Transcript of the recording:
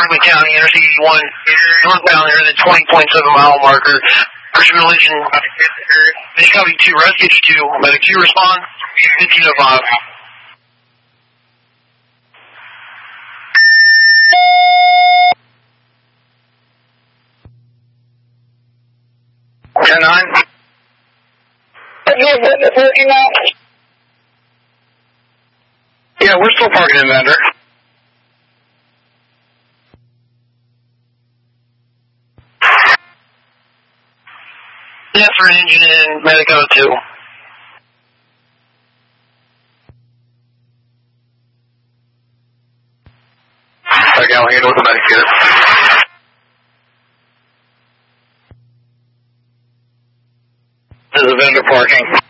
Berkeley County, Interstate 81, northbound near the 20.7-mile marker. First relation, this copy 2, rescue 2, medic 2 respond, 1505. Yeah, we're still parking in Vendor. Yeah, for an engine in Medico 2. Okay, I'll handle with the medicator. This is Vendor parking.